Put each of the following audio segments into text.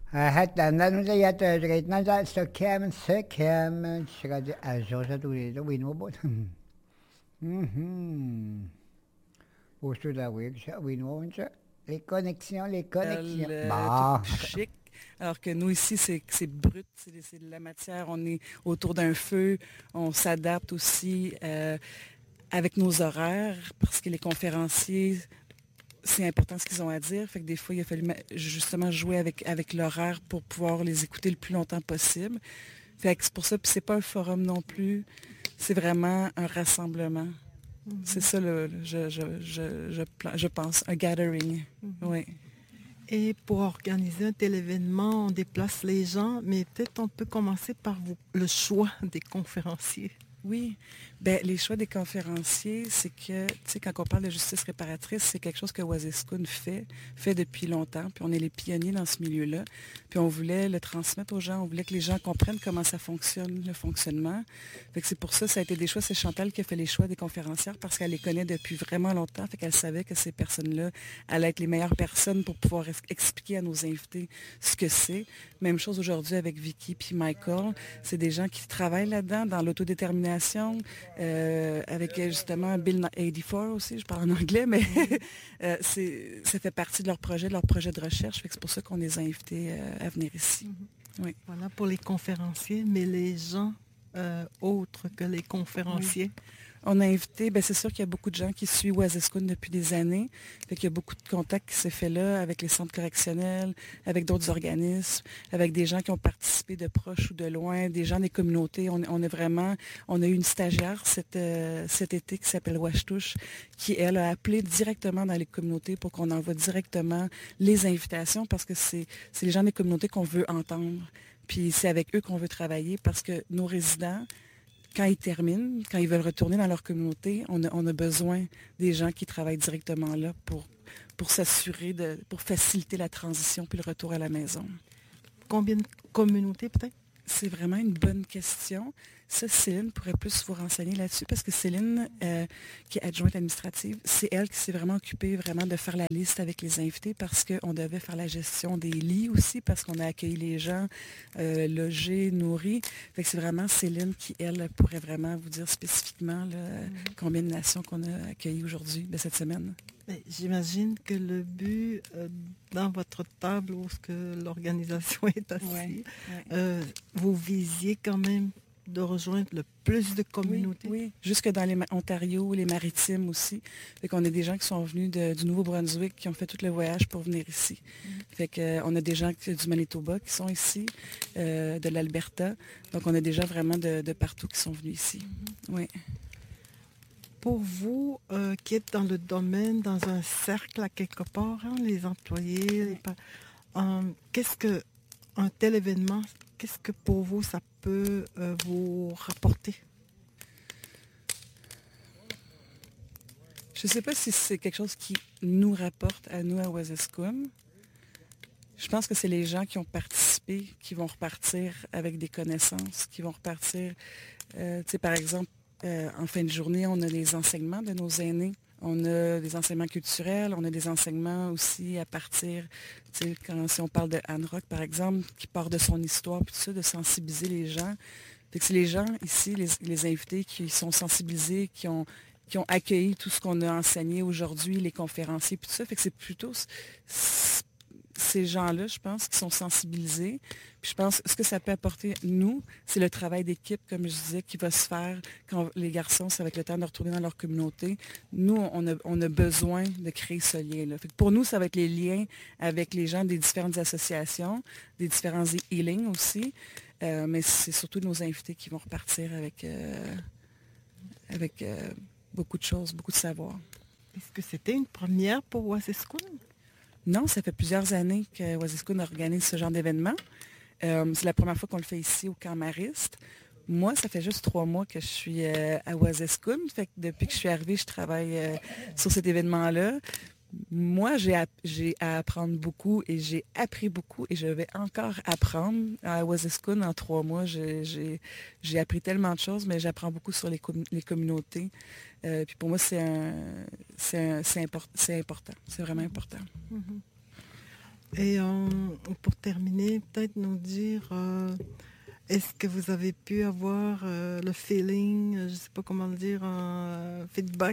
حتى أنا يا تريد نزل سكام سكام شغال أجوزة تريد وين وبود Où est-ce que oui, oui, non, les connexions, les connexions. Tout Bah, chic. Alors que nous, ici, c'est brut, c'est de la matière. On est autour d'un feu. On s'adapte aussi avec nos horaires parce que les conférenciers, c'est important ce qu'ils ont à dire. Fait que des fois, il a fallu justement jouer avec l'horaire pour pouvoir les écouter le plus longtemps possible. Fait que c'est pour ça, puis c'est pas un forum non plus. C'est vraiment un rassemblement. C'est ça, je pense, un gathering. Oui. Et pour organiser un tel événement, on déplace les gens, mais peut-être on peut commencer par le choix des conférenciers. Oui, ben les choix des conférenciers, c'est que, tu sais, quand on parle de justice réparatrice, c'est quelque chose que Waziskoun fait depuis longtemps, puis on est les pionniers dans ce milieu-là, puis on voulait le transmettre aux gens, on voulait que les gens comprennent comment ça fonctionne, le fonctionnement. Fait que c'est pour ça, ça a été des choix, c'est Chantal qui a fait les choix des conférencières parce qu'elle les connaît depuis vraiment longtemps, fait qu'elle savait que ces personnes-là allaient être les meilleures personnes pour pouvoir expliquer à nos invités ce que c'est. Même chose aujourd'hui avec Vicky puis Michael, c'est des gens qui travaillent là-dedans, dans l'autodétermination, avec justement Bill 84 aussi, je parle en anglais, mais ça fait partie de leur projet de recherche. C'est pour ça qu'on les a invités à venir ici. Oui. Voilà pour les conférenciers, mais les gens autres que les conférenciers. Oui. On a invité, c'est sûr qu'il y a beaucoup de gens qui suivent Waziskoun depuis des années. Fait qu'il y a beaucoup de contacts qui se fait là avec les centres correctionnels, avec d'autres organismes, avec des gens qui ont participé de proche ou de loin, des gens des communautés. On a eu une stagiaire cet été qui s'appelle Washtouche, qui, elle, a appelé directement dans les communautés pour qu'on envoie directement les invitations parce que c'est les gens des communautés qu'on veut entendre. Puis c'est avec eux qu'on veut travailler parce que nos résidents, quand ils terminent, quand ils veulent retourner dans leur communauté, on a besoin des gens qui travaillent directement là pour s'assurer, pour faciliter la transition puis le retour à la maison. Combien de communautés peut-être? C'est vraiment une bonne question. Ça, Céline pourrait plus vous renseigner là-dessus parce que Céline, qui est adjointe administrative, c'est elle qui s'est vraiment occupée vraiment de faire la liste avec les invités parce qu'on devait faire la gestion des lits aussi parce qu'on a accueilli les gens, logés, nourris. Fait que c'est vraiment Céline qui, elle, pourrait vraiment vous dire spécifiquement combien de nations qu'on a accueillies aujourd'hui, de cette semaine. J'imagine que le but dans votre table où l'organisation est assise, vous visiez quand même de rejoindre le plus de communautés. Oui, jusque dans les Ontario, les Maritimes aussi. Fait qu'on a des gens qui sont venus du Nouveau-Brunswick, qui ont fait tout le voyage pour venir ici. Fait qu'on a des gens du Manitoba qui sont ici, de l'Alberta. Donc on a des gens vraiment de partout qui sont venus ici. Oui. Pour vous, qui êtes dans le domaine, dans un cercle à quelque part, les employés, qu'est-ce qu'un tel événement, qu'est-ce que pour vous ça peut vous rapporter? Je ne sais pas si c'est quelque chose qui nous rapporte à nous à Waziskoun. Je pense que c'est les gens qui ont participé qui vont repartir avec des connaissances, qui vont repartir, par exemple, en fin de journée, on a les enseignements de nos aînés. On a des enseignements culturels, on a des enseignements aussi à partir, si on parle de Anne Rock, par exemple, qui part de son histoire, puis tout ça, de sensibiliser les gens. Fait que c'est les gens ici, les invités, qui sont sensibilisés, qui ont accueilli tout ce qu'on a enseigné aujourd'hui, les conférenciers, puis tout ça. Fait que c'est plutôt ces gens-là, je pense, qui sont sensibilisés. Puis je pense que ce que ça peut apporter, nous, c'est le travail d'équipe, comme je disais, qui va se faire quand les garçons, ça va être le temps de retourner dans leur communauté. Nous, on a besoin de créer ce lien-là. Fait que pour nous, ça va être les liens avec les gens des différentes associations, des différents healings aussi. Mais c'est surtout nos invités qui vont repartir avec beaucoup de choses, beaucoup de savoir. Est-ce que c'était une première pour Waziskoun? Non, ça fait plusieurs années que Waziskoun organise ce genre d'événement. C'est la première fois qu'on le fait ici au Camp Mariste. Moi, ça fait juste 3 mois que je suis à Waziskoun. Fait que depuis que je suis arrivée, je travaille sur cet événement-là. Moi, j'ai à apprendre beaucoup et j'ai appris beaucoup et je vais encore apprendre à Waziskoun en 3 mois. J'ai appris tellement de choses, mais j'apprends beaucoup sur les communautés. Puis pour moi, c'est important. C'est vraiment important. Et pour terminer, peut-être nous dire, est-ce que vous avez pu avoir le feeling, je ne sais pas comment le dire, un feedback,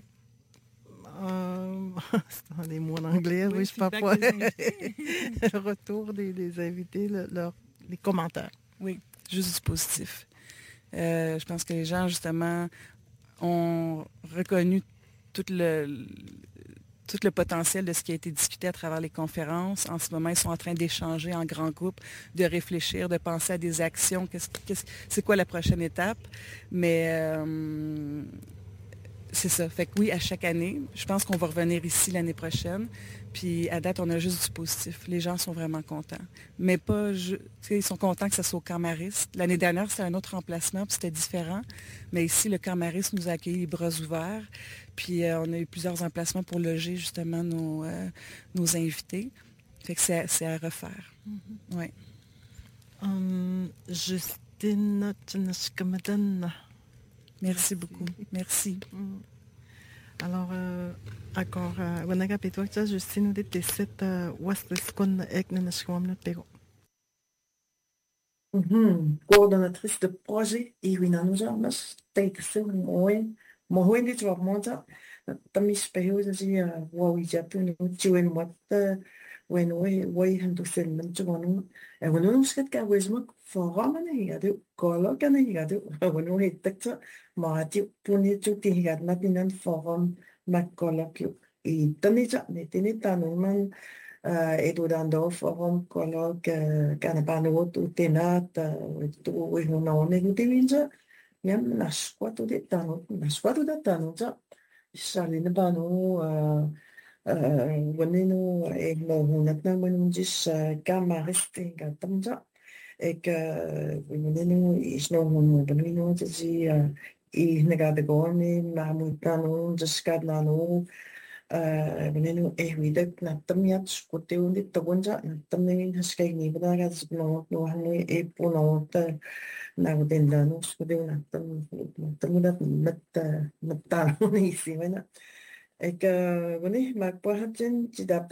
c'est des mots en anglais, oui, je sais pas quoi. Le retour des invités, les commentaires. Oui, juste du positif. Je pense que les gens, justement, ont reconnu tout le potentiel de ce qui a été discuté à travers les conférences. En ce moment, ils sont en train d'échanger en grand groupe, de réfléchir, de penser à des actions. C'est quoi la prochaine étape? Mais c'est ça. Fait que oui, à chaque année, je pense qu'on va revenir ici l'année prochaine. Puis à date, on a juste du positif. Les gens sont vraiment contents. Mais pas, ils sont contents que ça soit au Camp Maris. L'année dernière, c'était un autre emplacement, puis c'était différent. Mais ici, le Camp Maris nous a accueillis les bras ouverts. Puis on a eu plusieurs emplacements pour loger justement nos invités. Fait que c'est à refaire. Ouais. Justine Tchinashkamadan. Merci beaucoup. Merci. Alors, encore, Wanaga Petwakcha, Justine, dit que c'est Westskon Eknanashkwam Pero. Coordonnatrice de projet, Irina Nujamas, Takesil, Mohen, dit Wamonja, Tamis Pehuzi, Wawijatu, Chuen Wat, when we hand to send them to one. And when we said Gawizmak for Romani, I do Golok and I do when we hit the Marty Puni to the Matinan Forum, Macolok. Itanija, Nitinitan, Edudando Forum, Colok, Canapano, Tenat, with no negative. Yam Nashquatu de Tano, Nashquatu de Tanoja, Shalinabano. Waneno hunat na manunjis kamariste gatamja ek waneno is no hun waneno tsi I negade goni mamutano jaskadnano waneno widak na tamyat skote undi tagonja tamne haskay ni banaga no hanoi puno ta na udendano skote na tamudat mat matano ni simena ek wani magpahatin ci